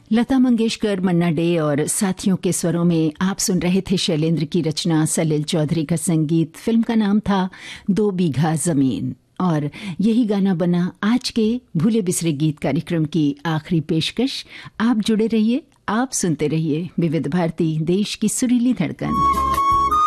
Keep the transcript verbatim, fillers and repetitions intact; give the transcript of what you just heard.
लता मंगेशकर, मन्ना day और साथियों के स्वरों में आप सुन रहे थे शैलेंद्र की रचना, सलिल चौधरी का संगीत। फिल्म का नाम था दो बीघा जमीन। और यही गाना बना आज के भूले बिसरे गीत कार्यक्रम की आखिरी पेशकश। आप जुड़े रहिए, आप सुनते रहिए विविध भारती, देश की सुरीली धड़कन।